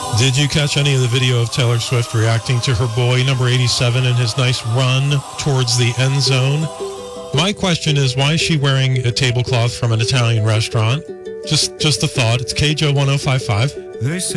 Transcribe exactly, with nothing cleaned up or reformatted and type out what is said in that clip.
Did you catch any of the video of Taylor Swift reacting to her boy, number eighty-seven, and his nice run towards the end zone? My question is, why is she wearing a tablecloth from an Italian restaurant? Just just a thought. It's K J O one oh five point five. They say